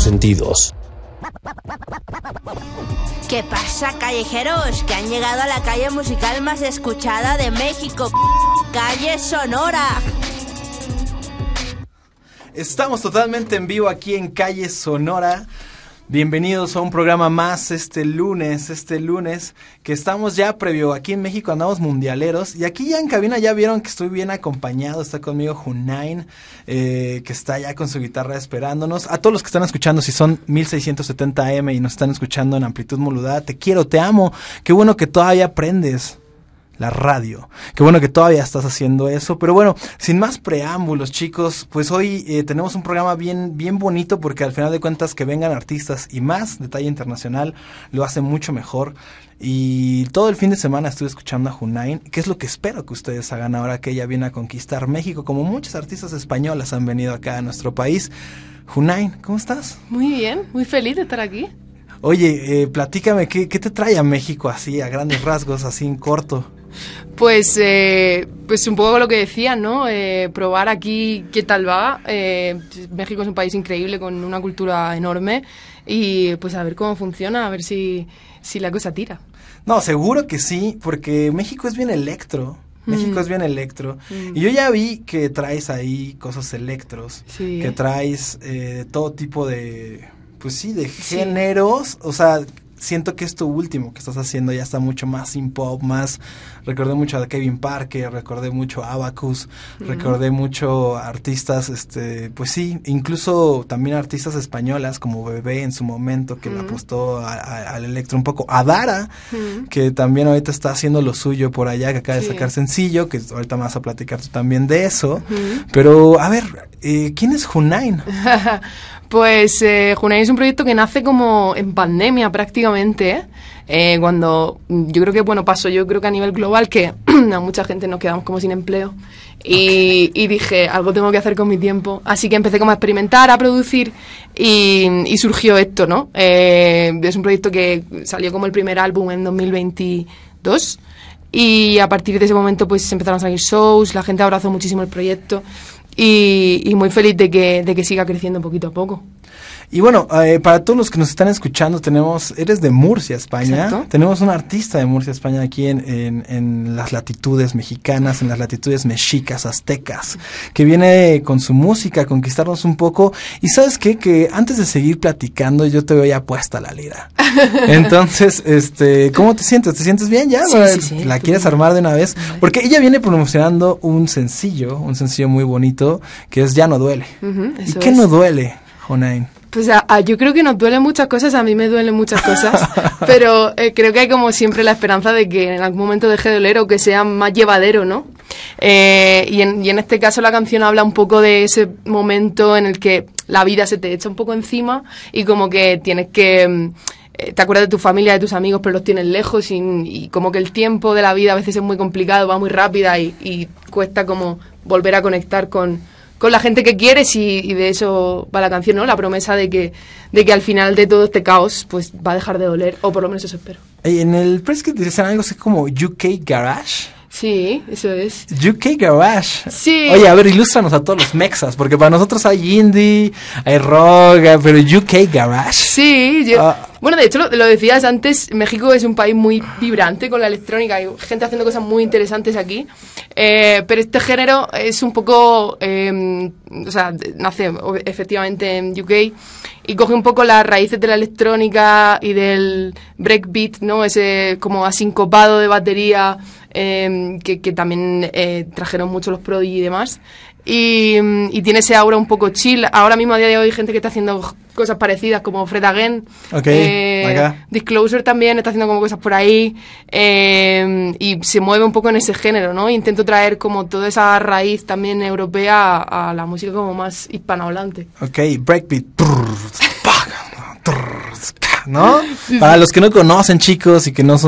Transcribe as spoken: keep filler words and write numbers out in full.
sentidos. ¿Qué pasa, callejeros? Que han llegado a la calle musical más escuchada de México, Calle Sonora. Estamos totalmente en vivo aquí en Calle Sonora. Bienvenidos a un programa más este lunes, este lunes que estamos ya previo, aquí en México andamos mundialeros y aquí ya en cabina ya vieron que estoy bien acompañado, está conmigo Junain, eh, que está ya con su guitarra esperándonos. A todos los que están escuchando, si son mil seiscientos setenta A M y nos están escuchando en amplitud modulada, te quiero, te amo, qué bueno que todavía aprendes la radio. Qué bueno que todavía estás haciendo eso. Pero bueno, sin más preámbulos, chicos, pues hoy eh, tenemos un programa bien, bien bonito porque al final de cuentas que vengan artistas y más de talla internacional lo hace mucho mejor. Y todo el fin de semana estuve escuchando a Junain, que es lo que espero que ustedes hagan ahora que ella viene a conquistar México, como muchas artistas españolas han venido acá a nuestro país. Junain, ¿cómo estás? Muy bien, muy feliz de estar aquí. Oye, eh, platícame, ¿qué, ¿qué te trae a México así, a grandes rasgos, así en corto? Pues, eh, pues un poco lo que decía, ¿no? Eh, probar aquí qué tal va. Eh, México es un país increíble con una cultura enorme y pues a ver cómo funciona, a ver si, si la cosa tira. No, seguro que sí, porque México es bien electro. México mm. es bien electro. Mm. Y yo ya vi que traes ahí cosas electros, sí. que traes eh, de todo tipo de, pues sí, de géneros, sí. o sea... Siento que esto último que estás haciendo ya está mucho más sin pop, más... Recordé mucho a Kevin Parker, recordé mucho a Abacus, mm. recordé mucho a artistas, este, pues sí, incluso también artistas españolas como Bebé en su momento, que mm. le apostó a, a, al electro un poco. A Dara, mm. que también ahorita está haciendo lo suyo por allá, que acaba sí. de sacar sencillo, que ahorita me vas a platicar tú también de eso. Mm. Pero, a ver, eh, ¿quién es Junain? Pues eh, Junain es un proyecto que nace como en pandemia prácticamente, ¿eh? Eh, cuando yo creo que, bueno, pasó yo creo que a nivel global que a mucha gente nos quedamos como sin empleo y, okay. y dije, algo tengo que hacer con mi tiempo, así que empecé como a experimentar, a producir y, y surgió esto, ¿no? Eh, es un proyecto que salió como el primer álbum en dos mil veintidós y a partir de ese momento pues empezaron a salir shows, la gente abrazó muchísimo el proyecto. Y, y muy feliz de que, de que siga creciendo poquito a poco. Y bueno, eh, para todos los que nos están escuchando, tenemos, eres de Murcia, España. Exacto. Tenemos un artista de Murcia, España, aquí en, en, en las latitudes mexicanas, en las latitudes mexicas, aztecas, que viene con su música a conquistarnos un poco. Y ¿sabes qué? Que antes de seguir platicando, yo te veo ya puesta a la lira. Entonces, este, ¿cómo te sientes? ¿Te sientes bien ya? Sí, sí, sí, ¿La quieres armar de una vez? Porque ella viene promocionando un sencillo, un sencillo muy bonito, que es Ya no duele. Uh-huh, ¿Y qué es. no duele, Junain? Pues a, a, yo creo que nos duelen muchas cosas, a mí me duelen muchas cosas, pero eh, creo que hay como siempre la esperanza de que en algún momento deje de doler o que sea más llevadero, ¿no? Eh, y, en, y en este caso la canción habla un poco de ese momento en el que la vida se te echa un poco encima y como que tienes que... Eh, te acuerdas de tu familia, de tus amigos, pero los tienes lejos y, y como que el tiempo de la vida a veces es muy complicado, va muy rápida y, y cuesta como volver a conectar con... con la gente que quieres y, y de eso va la canción, ¿no? La promesa de que de que al final de todo este caos pues va a dejar de doler, o por lo menos eso espero. En el press kit dicen algo así como U K Garage. Sí, eso es. U K Garage. Sí. Oye, a ver, ilústranos a todos los mexas, porque para nosotros hay indie, hay rock, pero U K Garage. Sí, yo... Uh, bueno, de hecho, lo, lo decías antes, México es un país muy vibrante con la electrónica, hay gente haciendo cosas muy interesantes aquí, eh, pero este género es un poco, eh, o sea, nace efectivamente en U K y coge un poco las raíces de la electrónica y del breakbeat, ¿no? Ese como asincopado de batería eh, que, que también eh, trajeron mucho los Prodigy y demás. Y, y tiene ese aura un poco chill. Ahora mismo a día de hoy hay gente que está haciendo cosas parecidas como Fred Again, okay, eh, Disclosure también está haciendo como cosas por ahí eh, y se mueve un poco en ese género, ¿no? Intento traer como toda esa raíz también europea a, a la música como más hispanohablante. Ok, breakbeat, ¿no? Para los que no conocen, chicos, y que no son